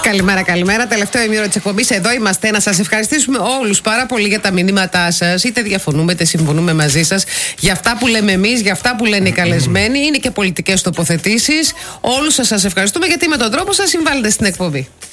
Καλημέρα, καλημέρα. Τελευταίο ημίωρο της εκπομπής. Εδώ είμαστε. Να σας ευχαριστήσουμε όλους πάρα πολύ για τα μηνύματά σας. Είτε διαφωνούμε, είτε συμφωνούμε μαζί σας. Για αυτά που λέμε εμείς, για αυτά που λένε οι καλεσμένοι. Είναι και πολιτικές τοποθετήσεις. Όλους σας ευχαριστούμε γιατί με τον τρόπο σας συμβάλλετε στην εκπομπή.